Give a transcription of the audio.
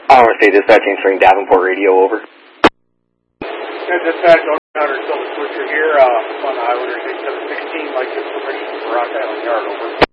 RSA dispatching string Davenport radio, over. Yeah, dispatch, Hunter, still the switcher here on the Highway 8716, like information for Rock Island Yard, over.